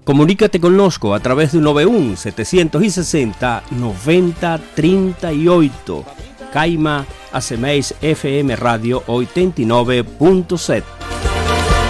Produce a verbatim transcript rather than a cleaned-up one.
Comunícate con nosco a través del noventa y uno, setecientos sesenta, noventa treinta y ocho. Caima, Acemeis F M Radio ochenta y nueve punto siete.